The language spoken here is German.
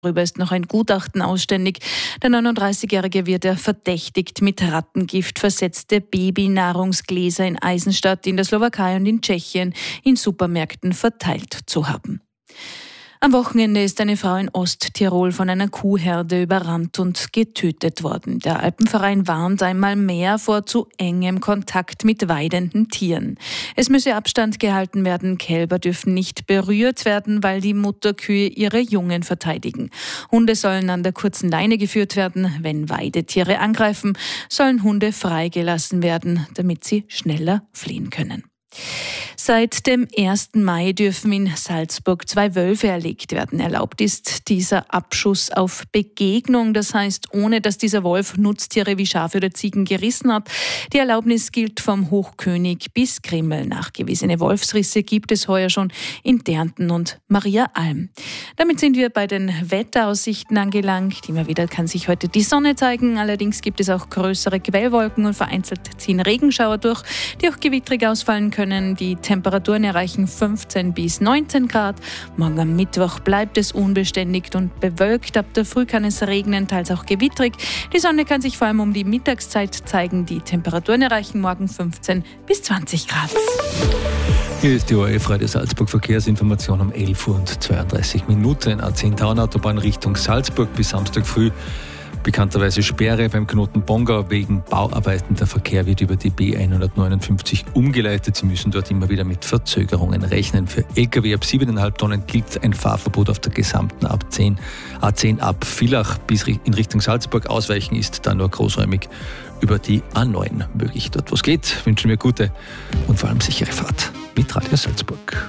Darüber ist noch ein Gutachten ausständig. Der 39-Jährige wird verdächtigt, mit Rattengift versetzte Babynahrungsgläser in Eisenstadt, in der Slowakei und in Tschechien in Supermärkten verteilt zu haben. Am Wochenende ist eine Frau in Osttirol von einer Kuhherde überrannt und getötet worden. Der Alpenverein warnt einmal mehr vor zu engem Kontakt mit weidenden Tieren. Es müsse Abstand gehalten werden, Kälber dürfen nicht berührt werden, weil die Mutterkühe ihre Jungen verteidigen. Hunde sollen an der kurzen Leine geführt werden. Wenn Weidetiere angreifen, sollen Hunde freigelassen werden, damit sie schneller fliehen können. Seit dem 1. Mai dürfen in Salzburg 2 Wölfe erlegt werden. Erlaubt ist dieser Abschuss auf Begegnung, das heißt, ohne dass dieser Wolf Nutztiere wie Schafe oder Ziegen gerissen hat. Die Erlaubnis gilt vom Hochkönig bis Grimmel. Nachgewiesene Wolfsrisse gibt es heuer schon in Därnten und Mariaalm. Damit sind wir bei den Wetteraussichten angelangt. Immer wieder kann sich heute die Sonne zeigen. Allerdings gibt es auch größere Quellwolken und vereinzelt ziehen Regenschauer durch, die auch gewittrig ausfallen können. Die Temperaturen erreichen 15 bis 19 Grad. Morgen am Mittwoch bleibt es unbeständig und bewölkt. Ab der Früh kann es regnen, teils auch gewittrig. Die Sonne kann sich vor allem um die Mittagszeit zeigen. Die Temperaturen erreichen morgen 15 bis 20 Grad. Hier ist die ORF-Radio Salzburg Verkehrsinformation um 11 Uhr und 32 Minuten. A10 Tauernautobahn Richtung Salzburg bis Samstag früh. Bekannterweise Sperre beim Knoten Bongau wegen Bauarbeiten. Der Verkehr wird über die B159 umgeleitet. Sie müssen dort immer wieder mit Verzögerungen rechnen. Für Lkw ab 7,5 Tonnen gilt ein Fahrverbot auf der gesamten A10 ab Villach bis in Richtung Salzburg. Ausweichen ist dann nur großräumig über die A9 möglich. Dort, wo es geht, wünschen wir gute und vor allem sichere Fahrt mit Radio Salzburg.